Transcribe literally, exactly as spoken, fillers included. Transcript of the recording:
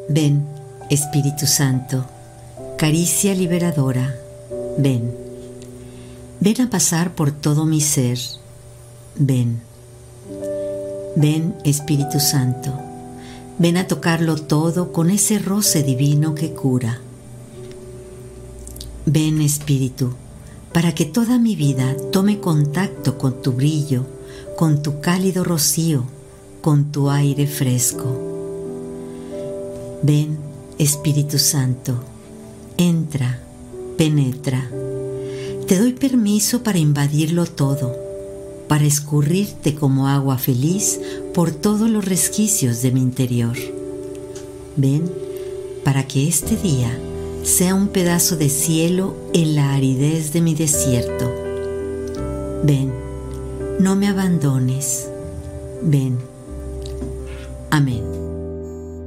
Ven, Espíritu Santo, caricia liberadora, ven. Ven a pasar por todo mi ser, ven. Ven, Espíritu Santo, ven a tocarlo todo con ese roce divino que cura. Ven, Espíritu, para que toda mi vida tome contacto con tu brillo, con tu cálido rocío, con tu aire fresco. Ven, Espíritu Santo, entra, penetra. Te doy permiso para invadirlo todo, para escurrirte como agua feliz por todos los resquicios de mi interior. Ven, para que este día sea un pedazo de cielo en la aridez de mi desierto. Ven, no me abandones. Ven. Amén.